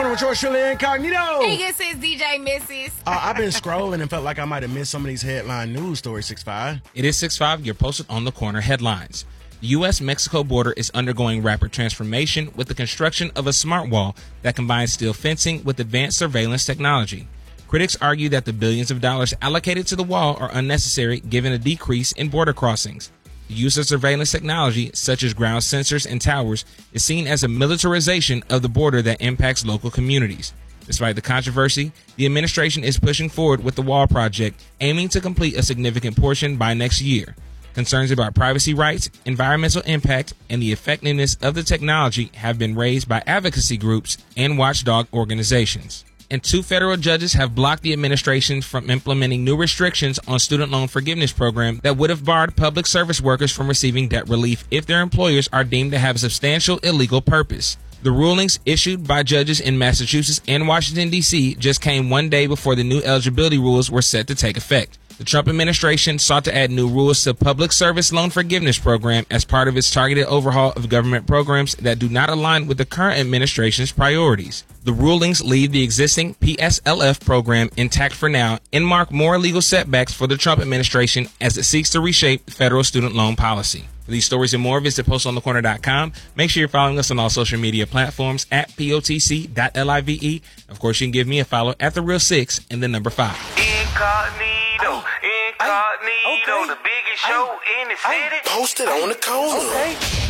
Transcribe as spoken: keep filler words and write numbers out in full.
Corner with yours truly, Incognito. Hey, this is D J Missus. Uh, I've been scrolling and felt like I might have missed some of these headline news stories, six five. It is six five, you're posted on the corner headlines. The U S Mexico border is undergoing rapid transformation with the construction of a smart wall that combines steel fencing with advanced surveillance technology. Critics argue that the billions of dollars allocated to the wall are unnecessary given a decrease in border crossings. The use of surveillance technology, such as ground sensors and towers, is seen as a militarization of the border that impacts local communities. Despite the controversy, the administration is pushing forward with the wall project, aiming to complete a significant portion by next year. Concerns about privacy rights, environmental impact, and the effectiveness of the technology have been raised by advocacy groups and watchdog organizations. And two federal judges have blocked the administration from implementing new restrictions on student loan forgiveness program that would have barred public service workers from receiving debt relief if their employers are deemed to have a substantial illegal purpose. The rulings issued by judges in Massachusetts and Washington, D C just came one day before the new eligibility rules were set to take effect. The Trump administration sought to add new rules to public service loan forgiveness program as part of its targeted overhaul of government programs that do not align with the current administration's priorities. The rulings leave the existing P S L F program intact for now and mark more legal setbacks for the Trump administration as it seeks to reshape federal student loan policy. For these stories and more, visit post on the corner dot com. Make sure you're following us on all social media platforms at P O T C dot live. Of course, you can give me a follow at The Real Six and the number five. Incognito, incognito, okay. the biggest show in the city. Posted on the corner. Okay.